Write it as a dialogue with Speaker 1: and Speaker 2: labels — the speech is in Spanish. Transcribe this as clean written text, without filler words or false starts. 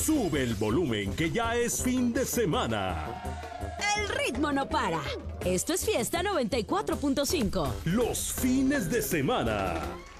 Speaker 1: Sube el volumen que ya es fin de semana.
Speaker 2: El ritmo no para. Esto es Fiesta 94.5.
Speaker 1: Los fines de semana.